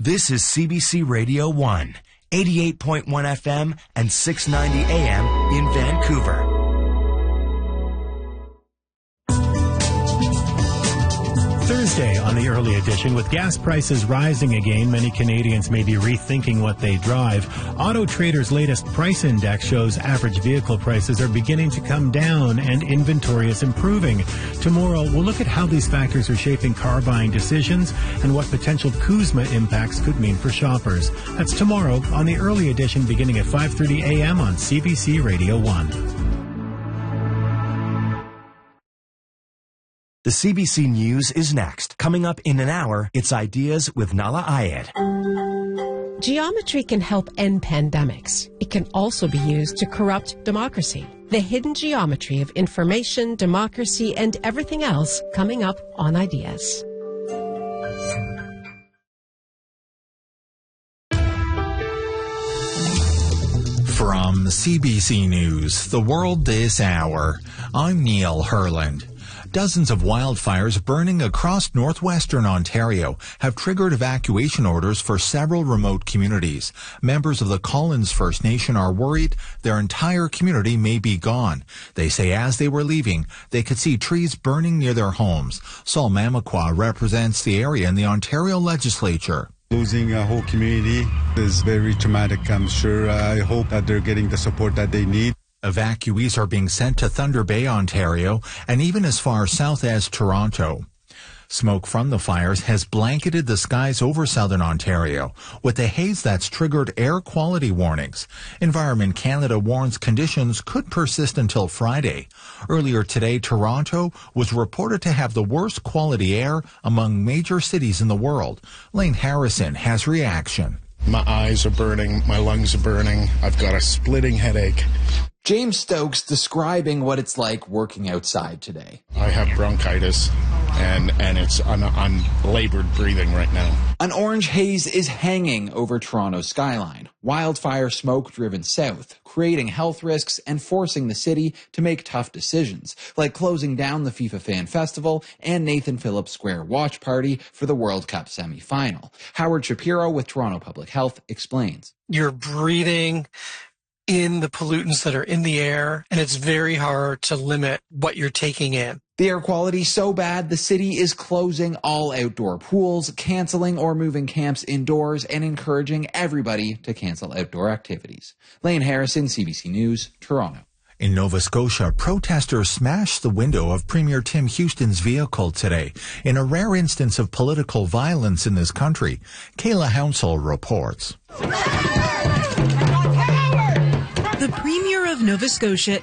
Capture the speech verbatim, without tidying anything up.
This is C B C Radio one, eighty-eight point one F M and six ninety A M in Vancouver. Thursday on the early edition, with gas prices rising again, many Canadians may be rethinking what they drive. Auto Trader's latest price index shows average vehicle prices are beginning to come down and inventory is improving. Tomorrow, we'll look at how these factors are shaping car buying decisions and what potential CUSMA impacts could mean for shoppers. That's tomorrow on the early edition, beginning at five thirty A M on C B C Radio one. The C B C News is next. Coming up in an hour, it's Ideas with Nala Ayed. Geometry can help end pandemics. It can also be used to corrupt democracy. The hidden geometry of information, democracy, and everything else, coming up on Ideas. From C B C News, The World This Hour, I'm Neil Herland. Dozens of wildfires burning across northwestern Ontario have triggered evacuation orders for several remote communities. Members of the Collins First Nation are worried their entire community may be gone. They say as they were leaving, they could see trees burning near their homes. Saul Mamakwa represents the area in the Ontario legislature. Losing a whole community is very traumatic, I'm sure. I hope that they're getting the support that they need. Evacuees are being sent to Thunder Bay, Ontario, and even as far south as Toronto. Smoke from the fires has blanketed the skies over southern Ontario, with the haze that's triggered air quality warnings. Environment Canada warns conditions could persist until Friday. Earlier today, Toronto was reported to have the worst quality air among major cities in the world. Lane Harrison has reaction. My eyes are burning, my lungs are burning, I've got a splitting headache. James Stokes describing what it's like working outside today. I have bronchitis, and, and it's I'm, I'm labored breathing right now. An orange haze is hanging over Toronto's skyline. Wildfire smoke driven south, creating health risks and forcing the city to make tough decisions, like closing down the FIFA Fan Festival and Nathan Phillips Square watch party for the World Cup semi-final. Howard Shapiro with Toronto Public Health explains. You're breathing in the pollutants that are in the air, and it's very hard to limit what you're taking in. The air quality so bad, the city is closing all outdoor pools, canceling or moving camps indoors, and encouraging everybody to cancel outdoor activities. Lane Harrison, C B C News, Toronto. In Nova Scotia, protesters smashed the window of Premier Tim Houston's vehicle today in a rare instance of political violence in this country. Kayla Hounsell reports. The Premier of Nova Scotia